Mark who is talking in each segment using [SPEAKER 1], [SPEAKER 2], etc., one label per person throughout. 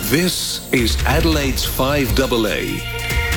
[SPEAKER 1] This is Adelaide's 5AA.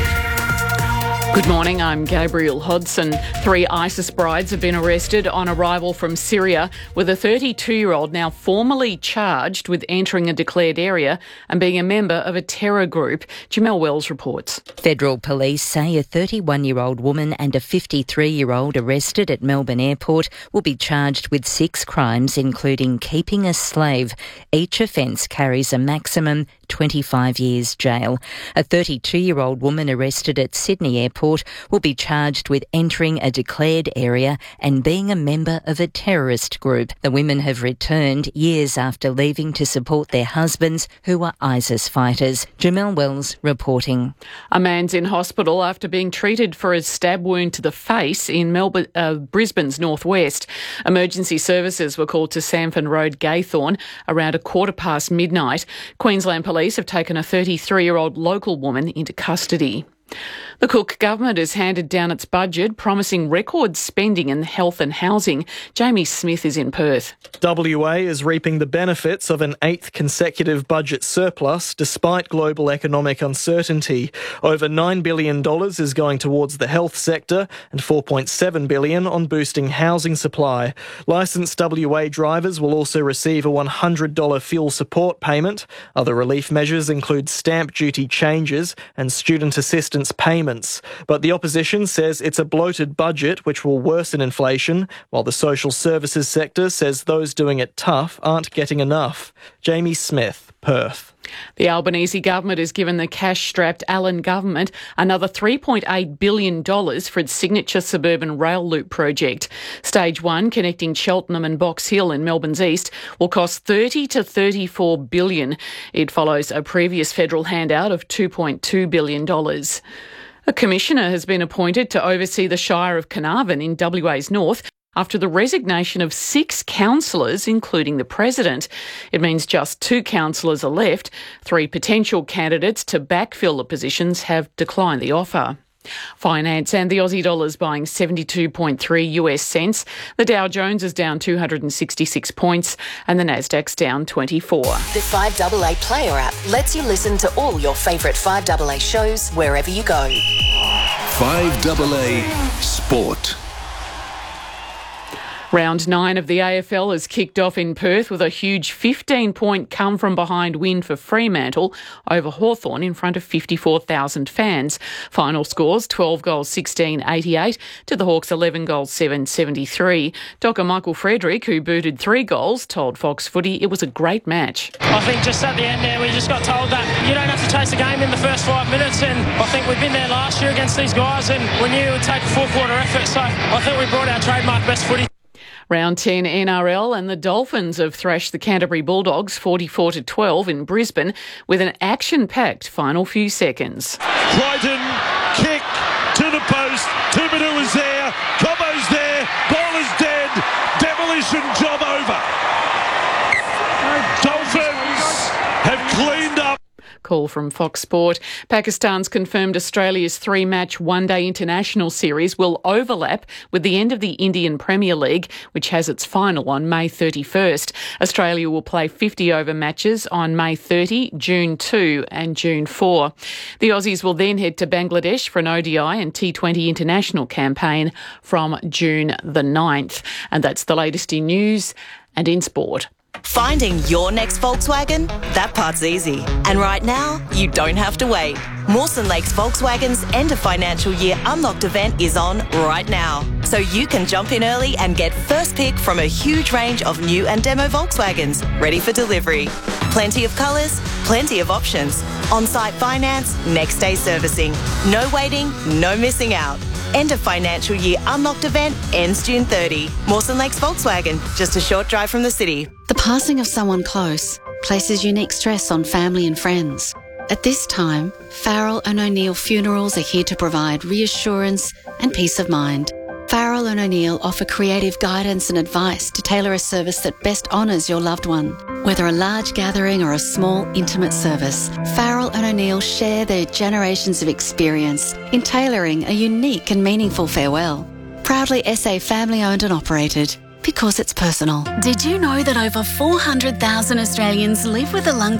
[SPEAKER 2] Good morning, I'm Gabrielle Hodson. 3 ISIS brides have been arrested on arrival from Syria, with a 32-year-old now formally charged with entering a declared area and being a member of a terror group. Jamelle Wells reports.
[SPEAKER 3] Federal police say a 31-year-old woman and a 53-year-old arrested at Melbourne Airport will be charged with 6 crimes, including keeping a slave. Each offence carries a maximum 25 years jail. A 32-year-old woman arrested at Sydney Airport will be charged with entering a declared area and being a member of a terrorist group. The women have returned years after leaving to support their husbands, who are ISIS fighters. Jamelle Wells reporting.
[SPEAKER 2] A man's in hospital after being treated for a stab wound to the face in Brisbane's northwest. Emergency services were called to Samford Road, Gaythorne, around midnight. Queensland Police have taken a 33-year-old local woman into custody. The Cook government has handed down its budget, promising record spending in health and housing. Jamie Smith is in Perth.
[SPEAKER 4] WA is reaping the benefits of an 8th consecutive budget surplus despite global economic uncertainty. Over $9 billion is going towards the health sector and $4.7 billion on boosting housing supply. Licensed WA drivers will also receive a $100 fuel support payment. Other relief measures include stamp duty changes and student assistance payments. But the opposition says it's a bloated budget which will worsen inflation, while the social services sector says those doing it tough aren't getting enough. Jamie Smith, Perth.
[SPEAKER 2] The Albanese government has given the cash-strapped Allan government another $3.8 billion for its signature suburban rail loop project. Stage 1, connecting Cheltenham and Box Hill in Melbourne's east, will cost $30 to $34 billion. It follows a previous federal handout of $2.2 billion. A commissioner has been appointed to oversee the Shire of Carnarvon in WA's north after the resignation of 6 councillors, including the president. It means just 2 councillors are left. 3 potential candidates to backfill the positions have declined the offer. Finance and the Aussie dollar is buying 72.3 US cents. The Dow Jones is down 266 points and the Nasdaq's down 24.
[SPEAKER 5] The 5AA Player app lets you listen to all your favourite 5AA shows wherever you go.
[SPEAKER 1] 5AA Sport.
[SPEAKER 2] Round 9 of the AFL has kicked off in Perth with a huge 15-point come-from-behind win for Fremantle over Hawthorn in front of 54,000 fans. Final scores, 12 goals 16-88 to the Hawks 11 goals 7-73. Docker Michael Frederick, who booted 3 goals, told Fox Footy it was a great match.
[SPEAKER 6] I think just at the end there we just got told that you don't have to chase the game in the first 5 minutes, and I think we've been there last year against these guys and we knew it would take a full-quarter effort, so I think we brought our trademark best footy.
[SPEAKER 2] Round 10 NRL and the Dolphins have thrashed the Canterbury Bulldogs 44-12 in Brisbane with an action-packed final few seconds.
[SPEAKER 7] Crichton, kick to the post, Thibodeau is there, Cobbo's there, ball is dead, demolition job over. Dolphins have cleaned up.
[SPEAKER 2] Call from Fox Sport. Pakistan's confirmed Australia's 3-match one-day international series will overlap with the end of the Indian Premier League, which has its final on May 31st. Australia will play 50-over matches on May 30, June 2 and June 4. The Aussies will then head to Bangladesh for an ODI and T20 international campaign from June the 9th. And that's the latest in news and in sport.
[SPEAKER 5] Finding your next Volkswagen? That part's easy. And right now, you don't have to wait. Mawson Lakes Volkswagen's end of financial year unlocked event is on right now. So you can jump in early and get first pick from a huge range of new and demo Volkswagens ready for delivery. Plenty of colours, plenty of options. On-site finance, next day servicing. No waiting, no missing out. End of financial year unlocked event ends June 30. Mawson Lakes Volkswagen, just a short drive from the city.
[SPEAKER 8] The passing of someone close places unique stress on family and friends. At this time, Farrell and O'Neill Funerals are here to provide reassurance and peace of mind. Farrell and O'Neill offer creative guidance and advice to tailor a service that best honours your loved one. Whether a large gathering or a small, intimate service, Farrell and O'Neill share their generations of experience in tailoring a unique and meaningful farewell. Proudly SA family-owned and operated, because it's personal.
[SPEAKER 9] Did you know that over 400,000 Australians live with a lung condition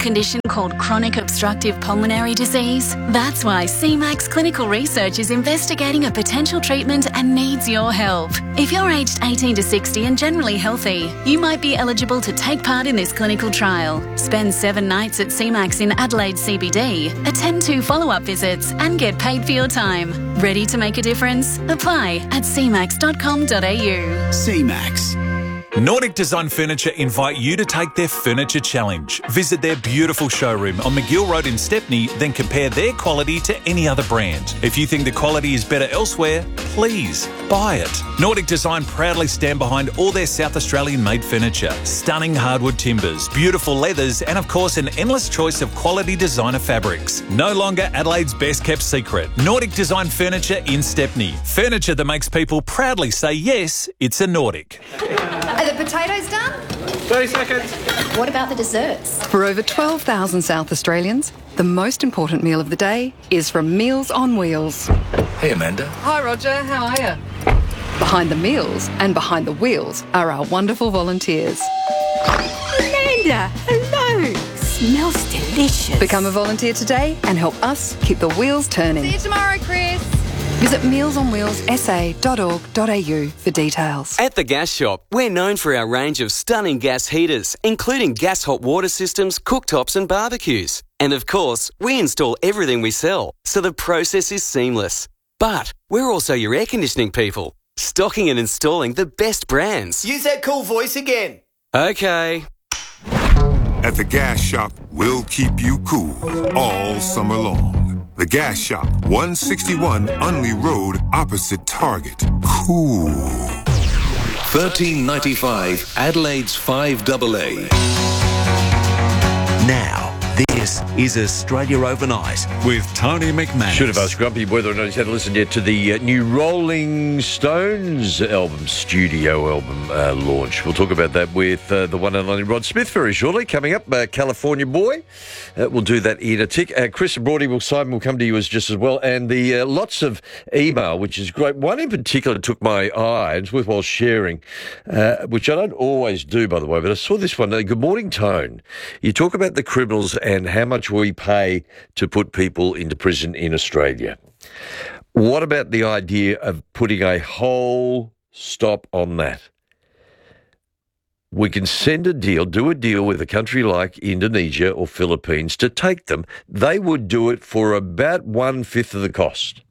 [SPEAKER 9] called chronic obstructive pulmonary disease. That's why CMAX Clinical Research is investigating a potential treatment and needs your help. If you're aged 18 to 60 and generally healthy, you might be eligible to take part in this clinical trial. Spend 7 nights at CMAX in Adelaide CBD, attend 2 follow-up visits and get paid for your time. Ready to make a difference? Apply at cmax.com.au.
[SPEAKER 10] CMAX.
[SPEAKER 11] Nordic Design Furniture invite you to take their Furniture Challenge. Visit their beautiful showroom on McGill Road in Stepney, then compare their quality to any other brand. If you think the quality is better elsewhere, please buy it. Nordic Design proudly stand behind all their South Australian made furniture. Stunning hardwood timbers, beautiful leathers, and of course an endless choice of quality designer fabrics. No longer Adelaide's best kept secret. Nordic Design Furniture in Stepney. Furniture that makes people proudly say yes, it's a Nordic.
[SPEAKER 12] Are the potatoes done?
[SPEAKER 7] 30 seconds.
[SPEAKER 12] What about the desserts?
[SPEAKER 13] For over 12,000 South Australians, the most important meal of the day is from Meals on Wheels.
[SPEAKER 1] Hey, Amanda.
[SPEAKER 13] Hi, Roger. How are you? Behind the meals and behind the wheels are our wonderful volunteers.
[SPEAKER 14] Amanda, hello. Smells delicious.
[SPEAKER 13] Become a volunteer today and help us keep the wheels turning.
[SPEAKER 12] See you tomorrow, Chris.
[SPEAKER 13] Visit mealsonwheelssa.org.au for details.
[SPEAKER 15] At The Gas Shop, we're known for our range of stunning gas heaters, including gas hot water systems, cooktops and barbecues. And of course, we install everything we sell, so the process is seamless. But we're also your air conditioning people, stocking and installing the best brands.
[SPEAKER 16] Use that cool voice again.
[SPEAKER 15] Okay.
[SPEAKER 17] At The Gas Shop, we'll keep you cool all summer long. The Gas Shop, 161 Unley Road, opposite Target. Cool.
[SPEAKER 1] $13.95, Adelaide's 5AA.
[SPEAKER 10] Now, this is Australia Overnight with Tony McManus.
[SPEAKER 18] Should have asked Grumpy whether or not he's had to listen yet to the new Rolling Stones album, studio album launch. We'll talk about that with the one and only Rod Smith very shortly. Coming up, California Boy. We'll do that in a tick. Chris and Brody Simon will come to you just as well. And the lots of email, which is great. One in particular took my eye. It's worthwhile sharing, which I don't always do, by the way, but I saw this one. Good morning, Tone. You talk about the criminals and how much we pay to put people into prison in Australia. What about the idea of putting a whole stop on that? We can do a deal with a country like Indonesia or Philippines to take them. They would do it for about 1/5 of the cost.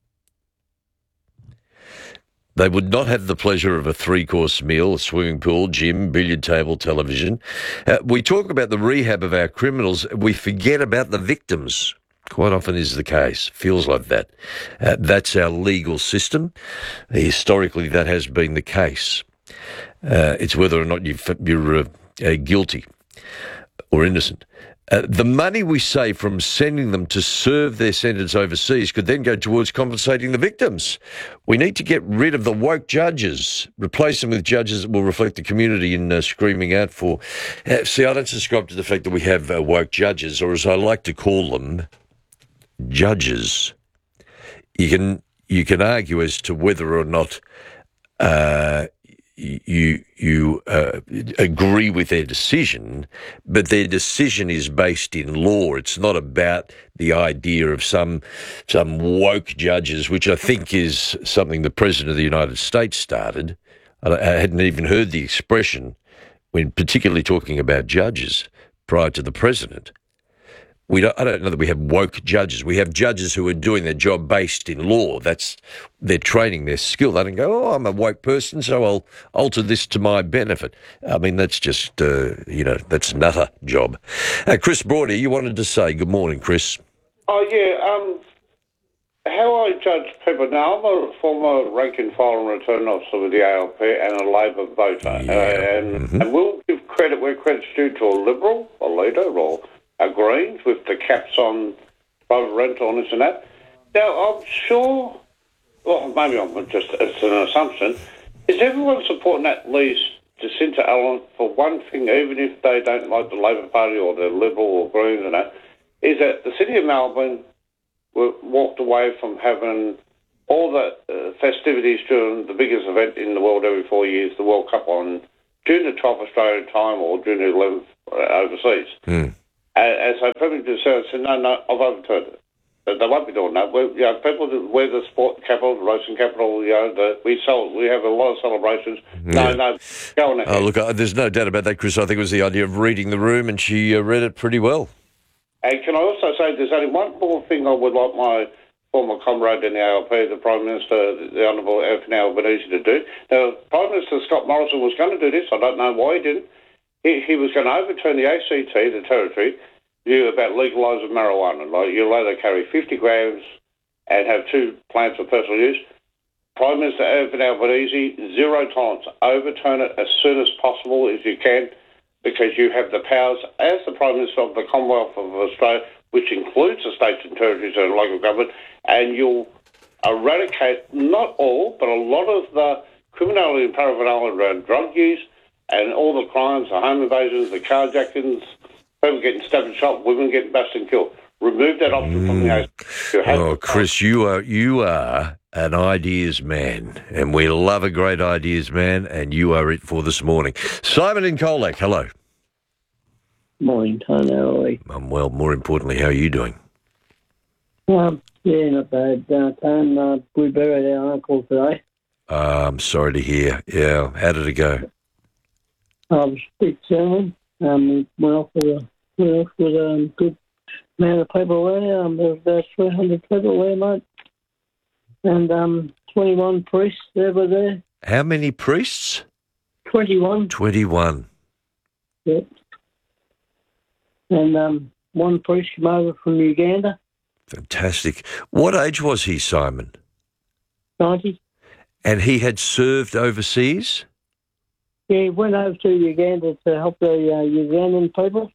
[SPEAKER 18] They would not have the pleasure of a 3-course meal, a swimming pool, gym, billiard table, television. We talk about the rehab of our criminals. We forget about the victims. Quite often is the case. Feels like that. That's our legal system. Historically, that has been the case. It's whether or not you're guilty or innocent. The money we save from sending them to serve their sentence overseas could then go towards compensating the victims. We need to get rid of the woke judges, replace them with judges that will reflect the community in screaming out for. See, I don't subscribe to the fact that we have woke judges, or as I like to call them, judges. You can argue as to whether or not you agree with their decision, but their decision is based in law. It's not about the idea of some woke judges, which I think is something the President of the United States started. I hadn't even heard the expression when particularly talking about judges prior to the President. I don't know that we have woke judges. We have judges who are doing their job based in law. They're training their skill. They don't go, I'm a woke person, so I'll alter this to my benefit. I mean, that's just, that's another job. Chris Brody, you wanted to say good morning, Chris.
[SPEAKER 19] Oh, yeah. How I judge people now, I'm a former rank and file and return officer with the ALP and a Labor voter. And we'll give credit where credit's due to a Liberal, a leader, or a Greens with the caps on private rental and this and that. Now, I'm sure, well, maybe it's an assumption, is everyone supporting at least Jacinta Allen for one thing, even if they don't like the Labor Party or the Liberal or Greens and that, is that the City of Melbourne walked away from having all the festivities during the biggest event in the world every 4 years, the World Cup, on June the 12th Australian time or June the 11th overseas. And so people just said, no, I've overturned it. They won't be doing that. People that wear the sport capital, the racing capital, we have a lot of celebrations.
[SPEAKER 18] Yeah.
[SPEAKER 19] No, go on ahead.
[SPEAKER 18] Oh, look, there's no doubt about that, Chris. I think it was the idea of reading the room, and she read it pretty well.
[SPEAKER 19] And can I also say there's only one more thing I would like my former comrade in the ALP, the Prime Minister, the Honourable Anthony Albanese, to do. Now, Prime Minister Scott Morrison was going to do this. I don't know why he didn't. He was going to overturn the ACT, the territory, view about legalising marijuana. Like, you're allowed to carry 50 grams and have 2 plants for personal use. Prime Minister Anthony Albanese, 0 tolerance. Overturn it as soon as possible if you can, because you have the powers as the Prime Minister of the Commonwealth of Australia, which includes the states and territories and local government, and you'll eradicate not all, but a lot of the criminality and paraphernalia around drug use and all the crimes, the home invasions, the carjackings, people getting stabbed and shot, women getting bashed and killed. Remove that option from the ACT.
[SPEAKER 18] Oh, Chris, you are an ideas man, and we love a great ideas man, and you are it for this morning. Simon in Colac, hello.
[SPEAKER 16] Morning, Tony. How are you?
[SPEAKER 18] I'm well. More importantly, how are you doing?
[SPEAKER 16] Yeah, not bad. Tone, we buried our uncle today.
[SPEAKER 18] I'm sorry to hear. Yeah, how did it go?
[SPEAKER 16] I was a bit sad. We went off with a good amount of people there. There was about 300 people there, mate. And 21 priests were there.
[SPEAKER 18] How many priests?
[SPEAKER 16] 21.
[SPEAKER 18] 21.
[SPEAKER 16] Yep. And one priest came over from Uganda.
[SPEAKER 18] Fantastic. What age was he, Simon?
[SPEAKER 16] 90.
[SPEAKER 18] And he had served overseas?
[SPEAKER 16] Yeah, he went over to Uganda to help the Ugandan people.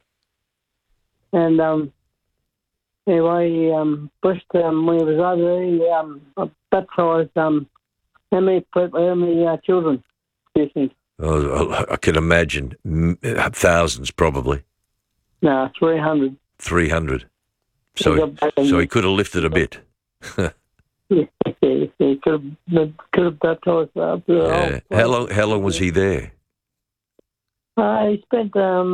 [SPEAKER 16] And anyway, he blessed, when he was over there, he baptised how many children, do you think?
[SPEAKER 18] Oh, I can imagine. Thousands, probably.
[SPEAKER 16] No, 300.
[SPEAKER 18] 300. So he could have lifted a bit.
[SPEAKER 16] Yeah, he could have baptised up.
[SPEAKER 18] Yeah. How long was he there?
[SPEAKER 16] He spent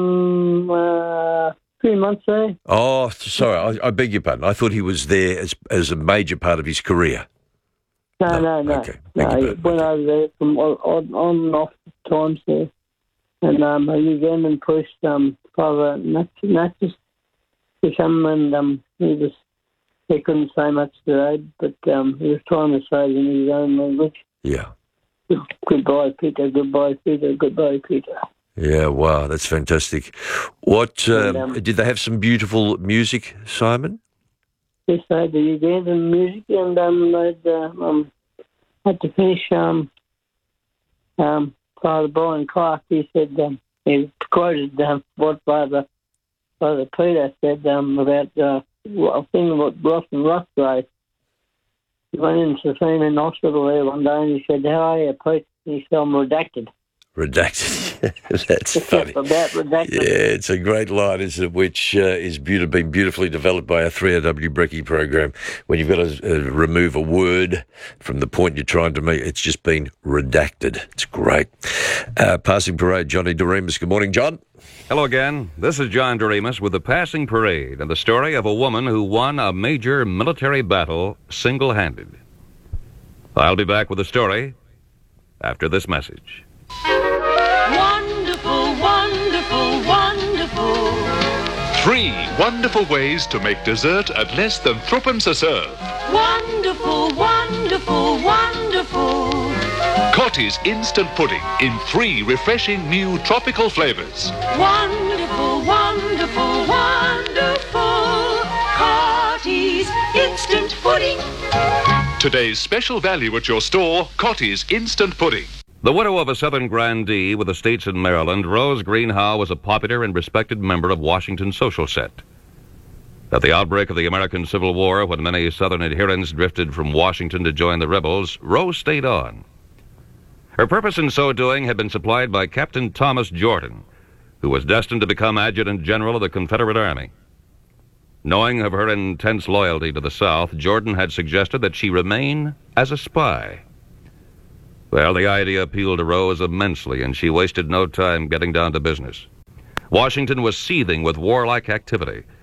[SPEAKER 16] 3 months there.
[SPEAKER 18] Oh, sorry, I beg your pardon. I thought he was there as a major part of his career.
[SPEAKER 16] No.
[SPEAKER 18] Okay.
[SPEAKER 16] No, he went over there from on and off times there. And a Ugandan priest, Father Natchez, he came and he couldn't say much today, but he was trying to say it in his own language.
[SPEAKER 18] Yeah.
[SPEAKER 16] Goodbye, Peter, goodbye, Peter, goodbye, Peter.
[SPEAKER 18] Yeah, wow, that's fantastic. What, did they have some beautiful music, Simon?
[SPEAKER 16] Yes, they had the Ugandan music, and they'd had to finish, Father Brian Clark, he said, he quoted what Father Peter said about a thing about Ross and Rossgrave. He went into the Seaman Hospital there one day and he said, "How are you, Pete?" He said, "I'm redacted."
[SPEAKER 18] Redacted. That's funny.
[SPEAKER 16] About redacted.
[SPEAKER 18] Yeah, it's a great line, isn't it, which is been beautifully developed by our 3RW Brekkie program. When you've got to remove a word from the point you're trying to make, it's just been redacted. It's great. Passing Parade, Johnny Doremus. Good morning, John.
[SPEAKER 20] Hello again. This is John Doremus with the Passing Parade and the story of a woman who won a major military battle single-handed. I'll be back with the story after this message.
[SPEAKER 21] Wonderful, wonderful, wonderful.
[SPEAKER 22] 3 wonderful ways to make dessert at less than threepence a serve.
[SPEAKER 21] Wonderful, wonderful, wonderful.
[SPEAKER 22] Cottee's Instant Pudding in 3 refreshing new tropical flavours.
[SPEAKER 21] Wonderful, wonderful, wonderful. Cottee's Instant Pudding.
[SPEAKER 22] Today's special value at your store, Cottee's Instant Pudding.
[SPEAKER 20] The widow of a Southern grandee with estates in Maryland, Rose Greenhow was a popular and respected member of Washington's social set. At the outbreak of the American Civil War, when many Southern adherents drifted from Washington to join the rebels, Rose stayed on. Her purpose in so doing had been supplied by Captain Thomas Jordan, who was destined to become Adjutant General of the Confederate Army. Knowing of her intense loyalty to the South, Jordan had suggested that she remain as a spy. Well, the idea appealed to Rose immensely, and she wasted no time getting down to business. Washington was seething with warlike activity.